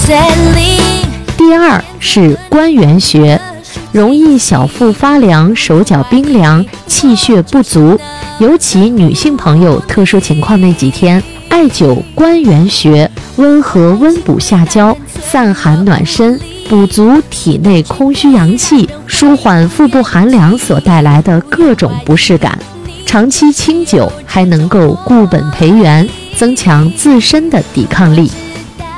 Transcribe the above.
第二是关元穴，容易小腹发凉、手脚冰凉、气血不足，尤其女性朋友特殊情况那几天，艾灸关元穴，温和温补下焦，散寒暖身，补足体内空虚阳气，舒缓腹部寒凉所带来的各种不适感。长期清灸还能够固本培元，增强自身的抵抗力。